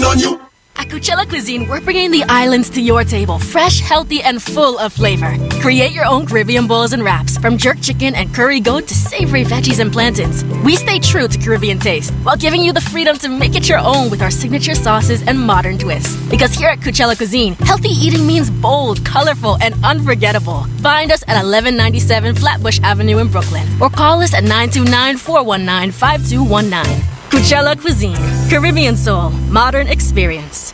on you. At Coachella Cuisine, we're bringing the islands to your table, fresh, healthy, and full of flavor. Create your own Caribbean bowls and wraps, from jerk chicken and curry goat to savory veggies and plantains. We stay true to Caribbean taste, while giving you the freedom to make it your own with our signature sauces and modern twists. Because here at Coachella Cuisine, healthy eating means bold, colorful, and unforgettable. Find us at 1197 Flatbush Avenue in Brooklyn, or call us at 929-419-5219. Coachella Cuisine, Caribbean soul, modern experience.